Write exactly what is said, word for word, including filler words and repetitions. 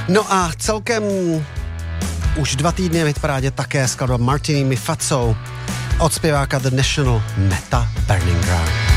No a celkem už dva týdny v hitparádě také skladba Martini Mi Fazzo od zpěváka The National Meta Burning Ground.